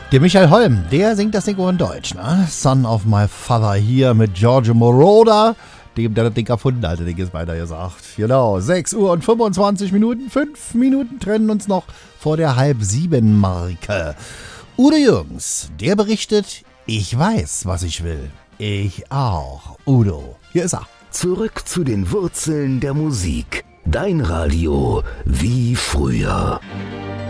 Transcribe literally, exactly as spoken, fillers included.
Der Michael Holm, der singt das Ding in Deutsch, ne? Son of My Father hier mit Giorgio Moroder, dem, der das Ding erfunden hat, Ding ist weiter gesagt. Genau, sechs Uhr und fünfundzwanzig Minuten, fünf Minuten trennen uns noch vor der halb sieben Marke. Udo Jürgens, der berichtet, ich weiß, was ich will. Ich auch. Udo, hier ist er. Zurück zu den Wurzeln der Musik. Dein Radio wie früher.